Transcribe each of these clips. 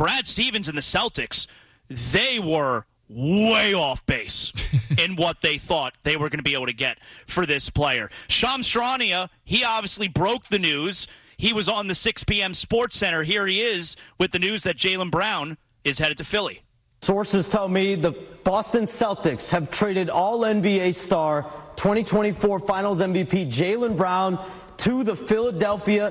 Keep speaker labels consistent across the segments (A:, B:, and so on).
A: Brad Stevens and the Celtics, they were way off base in what they thought they were going to be able to get for this player. Shams Charania, he obviously broke the news. He was on the 6 p.m. Sports Center. Here he is with the news that Jaylen Brown is headed to Philly.
B: Sources tell me the Boston Celtics have traded all-NBA star 2024 Finals MVP Jaylen Brown to the Philadelphia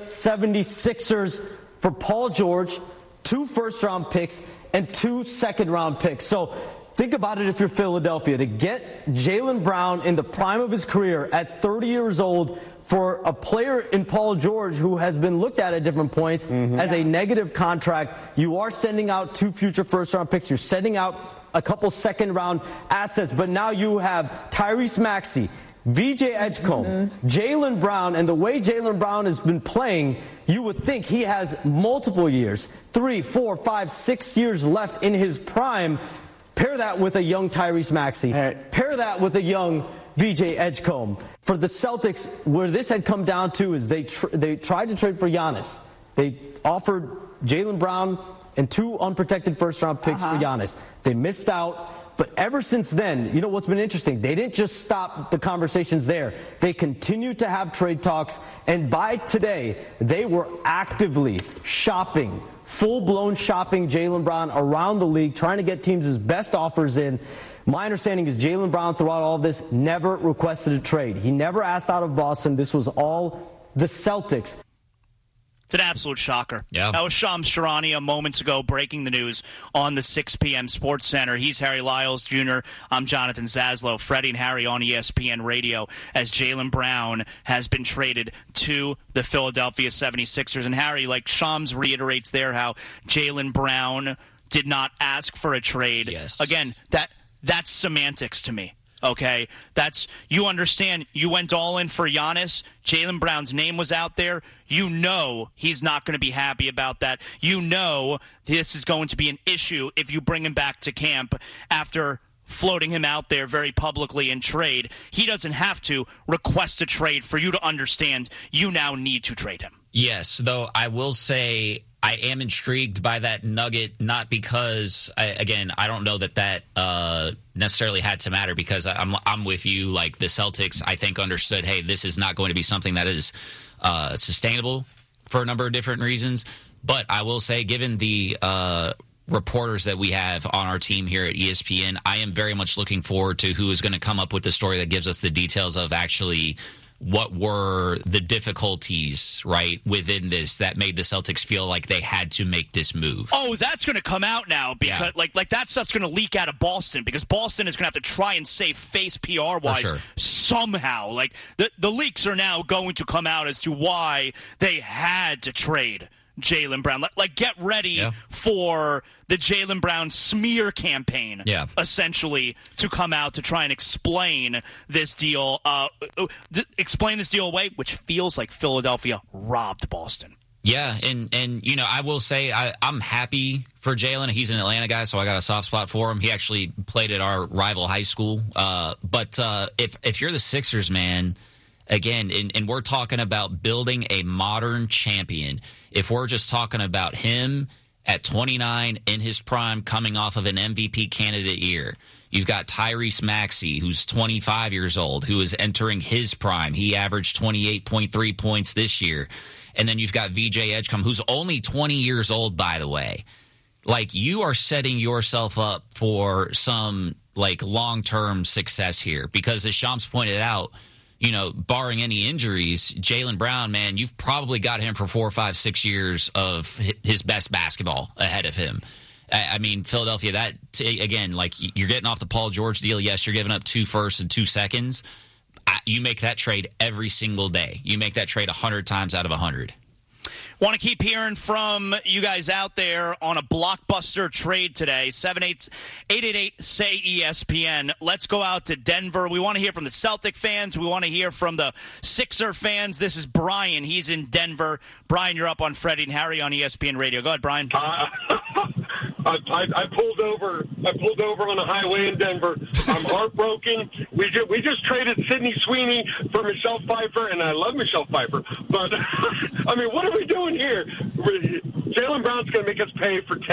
B: 76ers for Paul George, 2 first-round picks, and 2 second-round picks. So think about it if you're Philadelphia. To get Jaylen Brown in the prime of his career at 30 years old for a player in Paul George who has been looked at different points as a negative contract, you are sending out 2 future first-round picks. You're sending out a couple second-round assets. But now you have Tyrese Maxey, VJ Edgecombe, Jaylen Brown, and the way Jaylen Brown has been playing, you would think he has multiple years, 3, 4, 5, 6 years left in his prime. Pair that with a young Tyrese Maxey. Pair that with a young VJ Edgecombe. For the Celtics, where this had come down to is they tried to trade for Giannis. They offered Jaylen Brown and 2 unprotected first-round picks for Giannis. They missed out. But ever since then, you know what's been interesting? They didn't just stop the conversations there. They continued to have trade talks. And by today, they were actively shopping, full-blown shopping Jaylen Brown around the league, trying to get teams his best offers in. My understanding is Jaylen Brown, throughout all of this, never requested a trade. He never asked out of Boston. This was all the Celtics.
A: It's an absolute shocker.
C: Yeah.
A: That was Shams Charania moments ago breaking the news on the 6 p.m. Sports Center. He's Harry Lyles Jr. I'm Jonathan Zaslow. Freddie and Harry on ESPN Radio as Jaylen Brown has been traded to the Philadelphia 76ers. And Harry, like Shams reiterates there how Jaylen Brown did not ask for a trade.
C: Yes.
A: Again, that's semantics to me. Okay, you understand. You went all in for Giannis. Jaylen Brown's name was out there. You know he's not going to be happy about that. You know this is going to be an issue if you bring him back to camp after floating him out there very publicly in trade. He doesn't have to request a trade for you to understand you now need to trade him.
C: Yes, though I will say I am intrigued by that nugget, not because, I don't know that necessarily had to matter, because I'm with you. Like, the Celtics, I think, understood, hey, this is not going to be something that is sustainable for a number of different reasons. But I will say, given the reporters that we have on our team here at ESPN, I am very much looking forward to who is going to come up with the story that gives us the details of actually what were the difficulties, right, within this that made the Celtics feel like they had to make this move.
A: Oh, that's going to come out now because like that stuff's going to leak out of Boston, because Boston is going to have to try and save face PR-wise somehow. Like the leaks are now going to come out as to why they had to trade Jaylen Brown. Like get ready for the Jaylen Brown smear campaign, essentially, to come out to try and explain this deal, away, which feels like Philadelphia robbed Boston.
C: Yeah, and you know, I will say I'm happy for Jaylen. He's an Atlanta guy, so I got a soft spot for him. He actually played at our rival high school. But if you're the Sixers, man, again, and we're talking about building a modern champion, if we're just talking about him at 29 in his prime, coming off of an MVP candidate year, you've got Tyrese Maxey, who's 25 years old, who is entering his prime. He averaged 28.3 points this year. And then you've got VJ Edgecombe, who's only 20 years old, by the way. Like, you are setting yourself up for some, like, long-term success here. Because as Shams pointed out, you know, barring any injuries, Jaylen Brown, man, you've probably got him for 4, 5, 6 years of his best basketball ahead of him. I mean, Philadelphia, again, like, you're getting off the Paul George deal. Yes, you're giving up 2 firsts and 2 seconds. You make that trade every single day. You make that trade 100 times out of 100.
A: Want to keep hearing from you guys out there on a blockbuster trade today. 888-SAY-ESPN. Let's go out to Denver. We want to hear from the Celtic fans. We want to hear from the Sixer fans. This is Brian. He's in Denver. Brian, you're up on Freddie and Harry on ESPN Radio. Go ahead, Brian.
D: I pulled over on a highway in Denver. I'm heartbroken. We just traded Sidney Sweeney for Michelle Pfeiffer, and I love Michelle Pfeiffer. But, I mean, what are we doing here? Jaylen Brown's going to make us pay for